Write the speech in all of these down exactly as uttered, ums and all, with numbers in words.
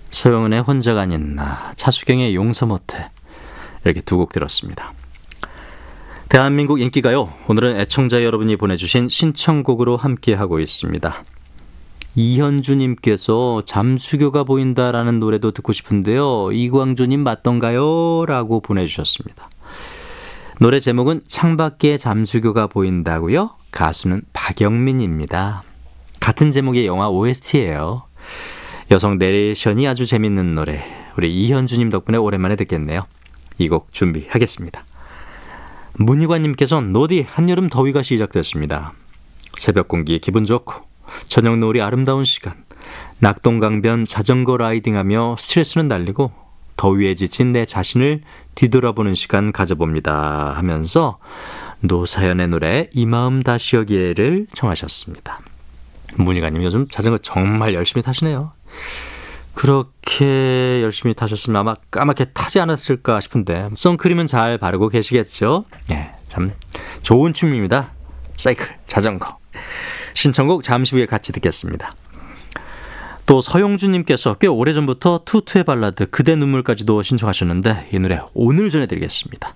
서영은의 혼자가 아닌 나, 차수경의 용서 못해, 이렇게 두 곡 들었습니다. 대한민국 인기가요, 오늘은 애청자 여러분이 보내주신 신청곡으로 함께하고 있습니다. 이현주님께서 잠수교가 보인다라는 노래도 듣고 싶은데요, 이광조님 맞던가요? 라고 보내주셨습니다. 노래 제목은 창밖에 잠수교가 보인다고요? 가수는 박영민입니다. 같은 제목의 영화 오에스티예요. 여성 내레이션이 아주 재밌는 노래, 우리 이현주님 덕분에 오랜만에 듣겠네요. 이 곡 준비하겠습니다. 문희관님께서는 노디 한여름 더위가 시작됐습니다. 새벽 공기 기분 좋고 저녁 노을이 아름다운 시간, 낙동강변 자전거 라이딩하며 스트레스는 날리고 더위에 지친 내 자신을 뒤돌아보는 시간 가져봅니다 하면서 노사연의 노래 이 마음 다시 여기에를 청하셨습니다. 문희관님 요즘 자전거 정말 열심히 타시네요. 그렇게 열심히 타셨으면 아마 까맣게 타지 않았을까 싶은데 선크림은 잘 바르고 계시겠죠? 네, 참 좋은 춤입니다. 사이클, 자전거. 신청곡 잠시 후에 같이 듣겠습니다. 또 서용주님께서 꽤 오래전부터 투투의 발라드 그대 눈물까지도 신청하셨는데 이 노래 오늘 전해드리겠습니다.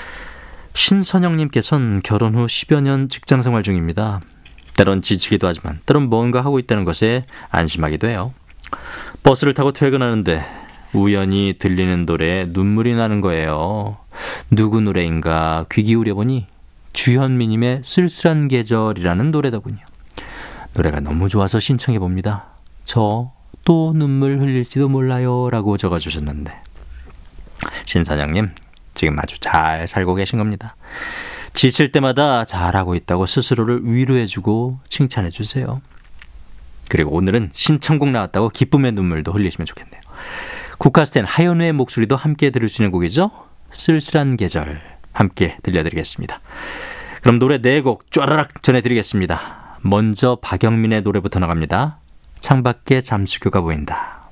신선영님께서는 결혼 후 십여 년 직장생활 중입니다. 때론 지치기도 하지만 때론 뭔가 하고 있다는 것에 안심하기도 해요. 버스를 타고 퇴근하는데 우연히 들리는 노래에 눈물이 나는 거예요. 누구 노래인가 귀 기울여보니 주현미님의 쓸쓸한 계절이라는 노래더군요. 노래가 너무 좋아서 신청해봅니다. 저 또 눈물 흘릴지도 몰라요 라고 적어주셨는데, 신사장님 지금 아주 잘 살고 계신 겁니다. 지칠 때마다 잘하고 있다고 스스로를 위로해주고 칭찬해주세요. 그리고 오늘은 신청곡 나왔다고 기쁨의 눈물도 흘리시면 좋겠네요. 국카스텐 하현우의 목소리도 함께 들을 수 있는 곡이죠. 쓸쓸한 계절 함께 들려드리겠습니다. 그럼 노래 네 곡 쫘라락 전해드리겠습니다. 먼저 박영민의 노래부터 나갑니다. 창밖에 잠수교가 보인다.